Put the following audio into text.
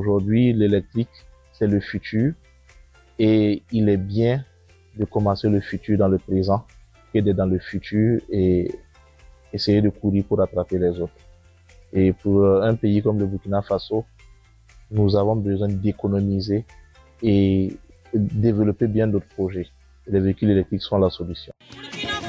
aujourd'hui, l'électrique, c'est le futur et il est bien de commencer le futur dans le présent que d'être dans le futur et essayer de courir pour attraper les autres. Et pour un pays comme le Burkina Faso, nous avons besoin d'économiser et développer bien d'autres projets. Les véhicules électriques sont la solution.